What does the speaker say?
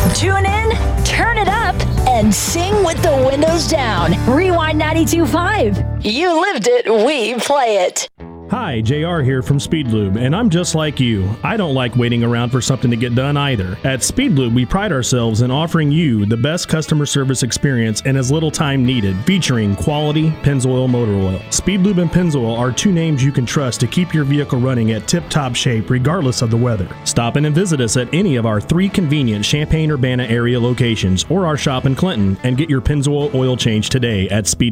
Tune in, turn it up, and sing with the windows down. Rewind 92.5. You lived it, we play it. Hi, JR here from Speed Lube, and I'm just like you. I don't like waiting around for something to get done either. At Speed Lube, we pride ourselves in offering you the best customer service experience in as little time needed, featuring quality Pennzoil motor oil. Speed Lube and Pennzoil are two names you can trust to keep your vehicle running at tip-top shape regardless of the weather. Stop in and visit us at any of our 3 convenient Champaign-Urbana area locations or our shop in Clinton and get your Pennzoil oil change today at Speed